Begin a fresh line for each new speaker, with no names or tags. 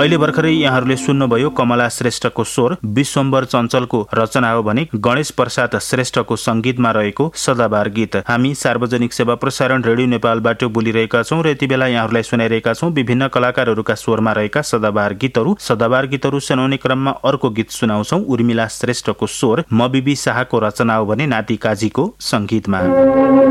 अहिले भर्खरै यहाँहरूले सुन्नुभयो कमला श्रेष्ठको स्वर विश्वम्बर चञ्चलको रचना हो भने गणेश प्रसाद श्रेष्ठको संगीतमा रहेको सदाबहार गीत। हामी सार्वजनिक सेवा प्रसारण रेडियो नेपालबाट बोलिरहेका छौँ र यति बेला यहाँहरूलाई सुनाइरहेका छौँ विभिन्न कलाकारहरूका स्वरमा रहेका सदाबहार गीतहरू सुनाउने क्रममा अर्को गीत सुनाउँछौँ उर्मिला श्रेष्ठको स्वर म बिबी शाहको रचना हो भने नाति काजीको संगीतमा।